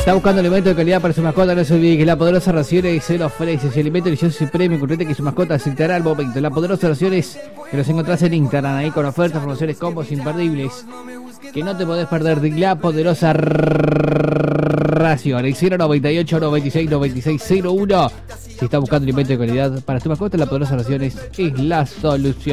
Está buscando alimento de calidad para su mascota, no se olvide que La Poderosa Raciones se lo ofrece. Si alimento delicioso y premio, corriente que su mascota aceptará al momento. La Poderosa Raciones, que los encontrás en Instagram, ahí con ofertas, promociones, combos imperdibles, que no te podés perder de La Poderosa Raciones. 098 96 96 01. Si estás buscando alimento de calidad para tu mascota, La Poderosa Raciones es la solución.